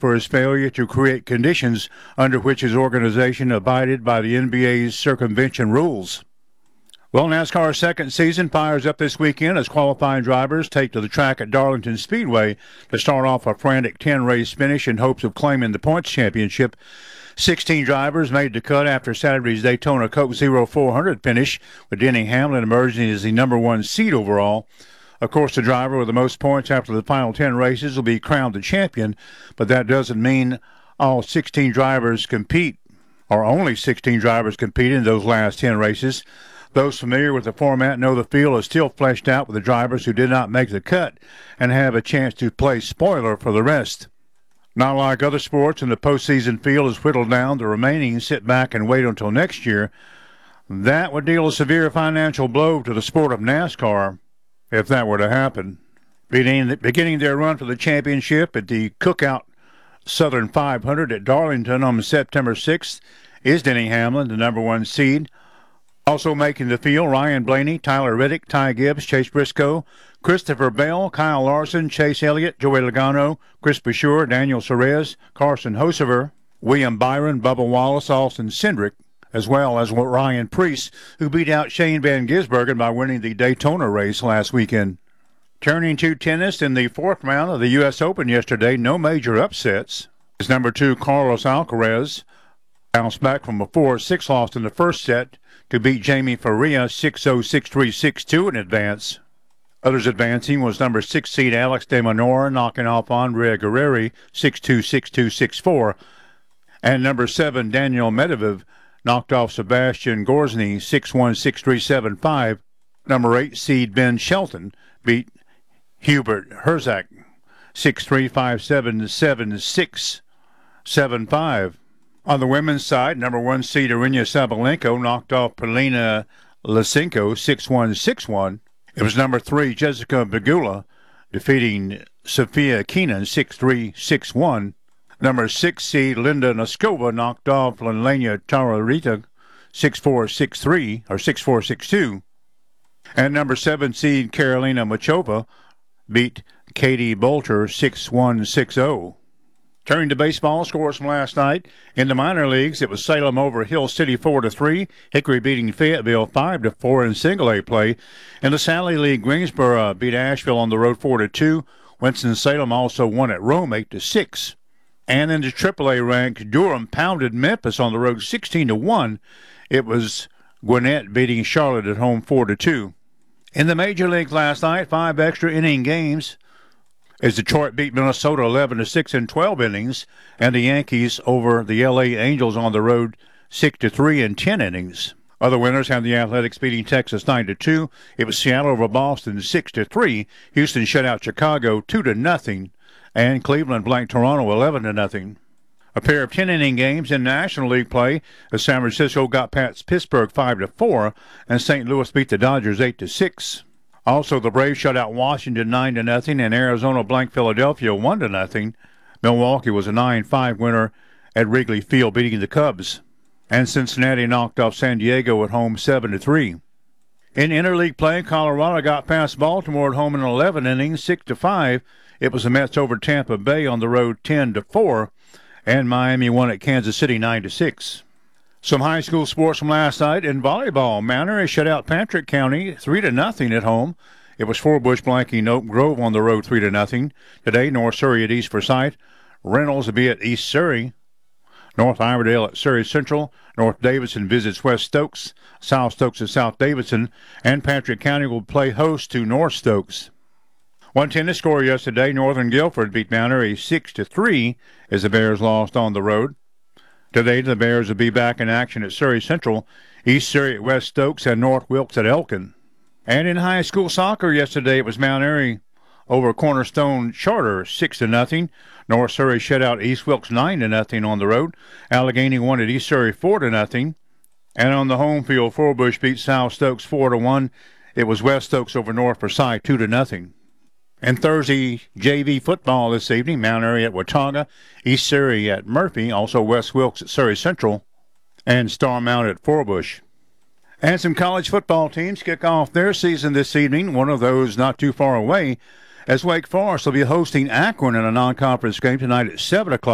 for his failure to create conditions under which his organization abided by the NBA's circumvention rules. Well, NASCAR's second season fires up this weekend as qualifying drivers take to the track at Darlington Speedway to start off a frantic 10-race finish in hopes of claiming the points championship. 16 drivers made the cut after Saturday's Daytona Coke Zero 400 finish, with Denny Hamlin emerging as the number one seed overall. Of course, the driver with the most points after the final 10 races will be crowned the champion, but that doesn't mean all 16 drivers compete, or only 16 drivers compete in those last 10 races. Those familiar with the format know the field is still fleshed out with the drivers who did not make the cut and have a chance to play spoiler for the rest. Not like other sports, in the postseason field is whittled down. The remaining sit back and wait until next year. That would deal a severe financial blow to the sport of NASCAR if that were to happen. Beginning their run for the championship at the Cookout Southern 500 at Darlington on September 6th is Denny Hamlin, the number one seed. Also making the field, Ryan Blaney, Tyler Reddick, Ty Gibbs, Chase Briscoe, Christopher Bell, Kyle Larson, Chase Elliott, Joey Logano, Chris Bashur, Daniel Suarez, Carson Hocevar, William Byron, Bubba Wallace, Austin Cindric, as well as Ryan Preece, who beat out Shane Van Gisbergen by winning the Daytona race last weekend. Turning to tennis, in the fourth round of the U.S. Open yesterday, no major upsets. As number 2 Carlos Alcaraz bounced back from a 4-6 loss in the first set to beat Jamie Faria 6-0, 6-3, 6-2 in advance. Others advancing was number 6 seed Alex de Minaur knocking off Andre Guerreri 6-2, 6-2, 6-4. And number 7 Daniel Medvedev knocked off Sebastian Gorzny 6-1, 6-3, 7-5. Number 8 seed Ben Shelton beat Hubert Herzog 6-3, 5-7, 7-6, 7-5. On the women's side, number 1 seed Aryna Sabalenka knocked off Polina Lysenko 6-1, 6-1. It was number 3 Jessica Pegula defeating Sofia Kenin 6-3, 6-1. Number 6 seed Linda Noskova knocked off Lelena Tararita 6-4, 6-3, or 6-4, 6-2. And number 7 seed Karolina Muchova beat Katie Bolter 6-1, 6-0. Turning to baseball, scores from last night. In the minor leagues, it was Salem over Hill City 4-3, Hickory beating Fayetteville 5-4 in single-A play. In the Sally League, Greensboro beat Asheville on the road 4-2. Winston-Salem also won at Rome 8-6. And in the AAA rank, Durham pounded Memphis on the road 16-1. It was Gwinnett beating Charlotte at home 4-2. In the Major League last night, 5 extra inning games, as Detroit beat Minnesota 11-6 in 12 innings, and the Yankees over the L.A. Angels on the road 6-3 in 10 innings. Other winners had the Athletics beating Texas 9-2. It was Seattle over Boston 6-3. Houston shut out Chicago 2-0, and Cleveland blanked Toronto 11-0. A pair of 10-inning games in National League play as San Francisco got past Pittsburgh 5-4, and St. Louis beat the Dodgers 8-6. Also, the Braves shut out Washington 9-0, and Arizona blanked Philadelphia 1-0. Milwaukee was a 9-5 winner at Wrigley Field, beating the Cubs. And Cincinnati knocked off San Diego at home 7-3. In interleague play, Colorado got past Baltimore at home in 11 innings, 6-5. It was the Mets over Tampa Bay on the road 10-4, and Miami won at Kansas City 9-6. Some high school sports from last night. In volleyball, Mount Airy shut out Patrick County 3-0 at home. It was Forbush blanking Oak Grove on the road 3-0. Today, North Surrey at East Forsyth. Reynolds will be at East Surrey. North Iverdale at Surrey Central. North Davidson visits West Stokes. South Stokes at South Davidson. And Patrick County will play host to North Stokes. One tennis score yesterday. Northern Guilford beat Mount Airy 6-3 as the Bears lost on the road. Today, the Bears will be back in action at Surrey Central, East Surrey at West Stokes, and North Wilkes at Elkin. And in high school soccer yesterday, it was Mount Airy over Cornerstone Charter 6-0. North Surrey shut out East Wilkes 9-0 on the road. Allegheny won at East Surrey 4-0. And on the home field, Forbush beat South Stokes 4-1. It was West Stokes over North Forsyth 2-0. And Thursday, JV football this evening, Mount Airy at Watauga, East Surrey at Murphy, also West Wilkes at Surrey Central, and Starmount at Forbush. And some college football teams kick off their season this evening, one of those not too far away, as Wake Forest will be hosting Akron in a non-conference game tonight at 7 o'clock.